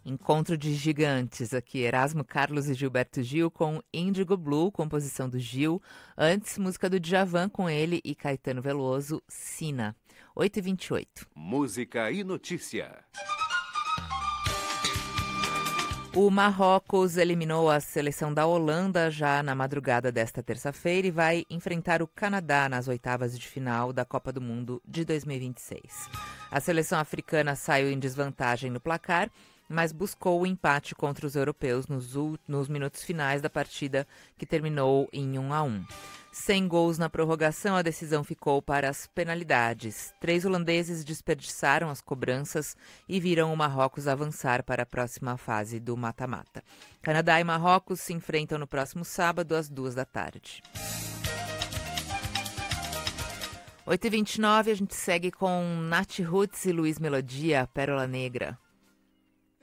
Encontro de gigantes aqui, Erasmo Carlos e Gilberto Gil com Indigo Blue, composição do Gil. Antes, música do Djavan com ele e Caetano Veloso, Sina. 8h28. Música e notícia. O Marrocos eliminou a seleção da Holanda já na madrugada desta terça-feira e vai enfrentar o Canadá nas oitavas de final da Copa do Mundo de 2026. A seleção africana saiu em desvantagem no placar, mas buscou o empate contra os europeus nos minutos finais da partida, que terminou em 1-1. Sem gols na prorrogação, a decisão ficou para as penalidades. 3 holandeses desperdiçaram as cobranças e viram o Marrocos avançar para a próxima fase do mata-mata. Canadá e Marrocos se enfrentam no próximo sábado, às 14h. 8h29, a gente segue com Nath Roots e Luiz Melodia, Pérola Negra.